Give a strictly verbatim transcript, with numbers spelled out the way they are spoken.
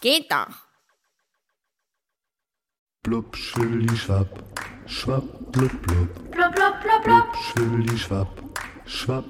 geht doch. Blub, schwibbeli, schwapp, schwapp, blub, blub. Blub, blub, blub, blub. Schwibbeli, schwapp, schwapp,